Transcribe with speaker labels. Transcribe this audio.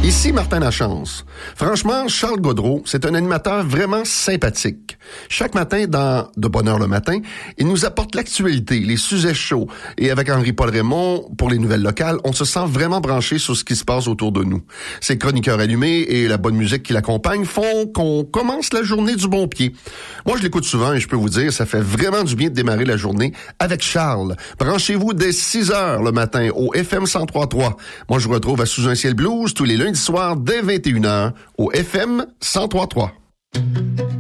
Speaker 1: Ici Martin Lachance. Franchement, Charles Gaudreault, c'est un animateur vraiment sympathique. Chaque matin, dans De Bonne Heure le matin, il nous apporte l'actualité, les sujets chauds. Et avec Henri-Paul Raymond, pour les nouvelles locales, on se sent vraiment branché sur ce qui se passe autour de nous. Ses chroniqueurs allumés et la bonne musique qui l'accompagne font qu'on commence la journée du bon pied. Moi, je l'écoute souvent et je peux vous dire, ça fait vraiment du bien de démarrer la journée avec Charles. Branchez-vous dès 6 heures le matin au FM 103.3. Moi, je vous retrouve à Sous un ciel blues tous les lundis soirs dès 21h au FM 103.3.